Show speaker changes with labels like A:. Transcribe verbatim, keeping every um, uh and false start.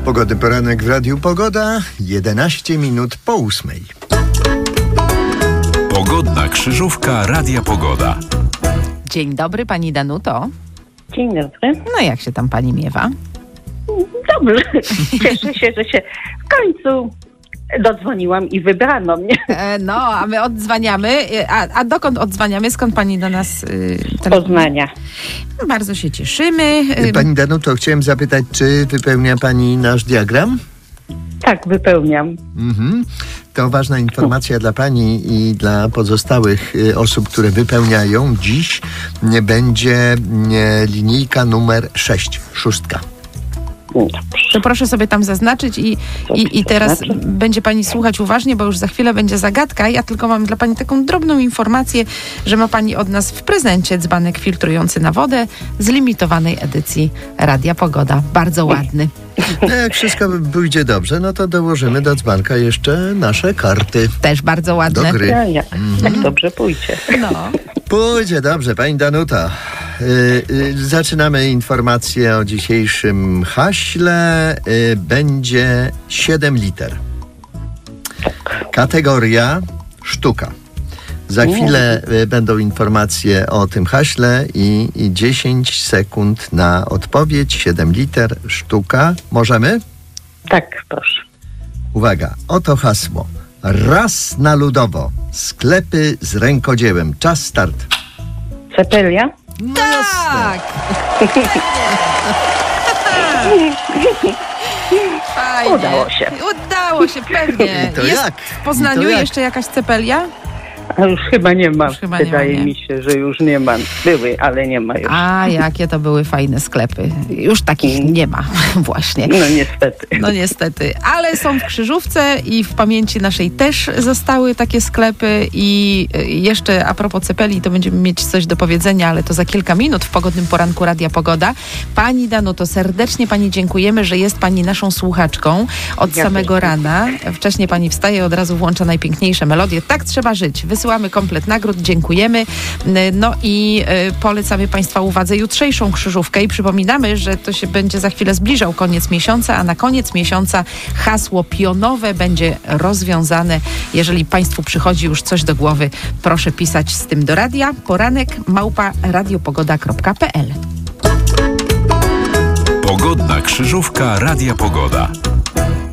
A: Pogody poranek w Radiu Pogoda, jedenaście minut po ósmej.
B: Pogodna krzyżówka Radia Pogoda.
C: Dzień dobry, pani Danuto.
D: Dzień dobry.
C: No jak się tam pani miewa?
D: Dobrze. Cieszę się, że się w końcu dodzwoniłam i wybrano mnie.
C: E, no, a my odzwaniamy. A, a dokąd odzwaniamy? Skąd pani do nas y,
D: Z Poznania.
C: Bardzo się cieszymy.
A: Pani Danuto, chciałem zapytać, czy wypełnia pani nasz diagram?
D: Tak, wypełniam.
A: Mhm. To ważna informacja dla pani i dla pozostałych y, osób, które wypełniają. Dziś nie będzie nie, linijka numer sześć, szóstka.
D: Dobrze.
C: To proszę sobie tam zaznaczyć i, i, i teraz
D: zaznaczę.
C: będzie pani słuchać uważnie, bo już za chwilę będzie zagadka. Ja tylko mam dla pani taką drobną informację, że ma pani od nas w prezencie dzbanek filtrujący na wodę z limitowanej edycji Radia Pogoda. Bardzo ładny.
A: No jak wszystko pójdzie dobrze, no to dołożymy do dzbanka jeszcze nasze karty.
C: Też bardzo ładne.
A: Do gry.
D: Ja, ja. Tak dobrze pójdzie.
C: No.
A: Pójdzie dobrze, pani Danuta. Yy, yy, zaczynamy informację o dzisiejszym haśle. Yy, będzie siedem liter. Kategoria sztuka. Za chwilę y, będą informacje o tym haśle i, i dziesięć sekund na odpowiedź. siedem liter, sztuka. Możemy?
D: Tak, proszę.
A: Uwaga, oto hasło. Raz na ludowo. Sklepy z rękodziełem. Czas start.
D: Cepelia?
A: No
C: Tak! Fajnie.
D: Udało się.
C: Udało się, pewnie.
A: I to
C: Jest
A: jak?
C: w Poznaniu
A: I to jak?
C: jeszcze jakaś cepelia?
D: A już chyba nie ma.
C: Już chyba nie
D: Wydaje
C: ma, nie?
D: mi się, że już nie ma. Były, ale nie ma już.
C: A, jakie to były fajne sklepy. Już takich nie ma właśnie.
D: No niestety.
C: No niestety, ale są w Krzyżówce i w pamięci naszej też zostały takie sklepy i jeszcze a propos cepeli, to będziemy mieć coś do powiedzenia, ale to za kilka minut w pogodnym poranku Radia Pogoda. Pani Danuto, serdecznie pani dziękujemy, że jest pani naszą słuchaczką od
D: Ja
C: samego
D: też.
C: rana. Wcześniej pani wstaje, od razu włącza najpiękniejsze melodie. Tak trzeba żyć. Wysyłamy komplet nagród, dziękujemy. No i y, polecamy państwa uwadze jutrzejszą krzyżówkę i przypominamy, że to się będzie za chwilę zbliżał koniec miesiąca, a na koniec miesiąca hasło pionowe będzie rozwiązane. Jeżeli państwu przychodzi już coś do głowy, proszę pisać z tym do radia. Poranek małpa radiopogoda kropka p l.
B: Pogodna krzyżówka Radia Pogoda.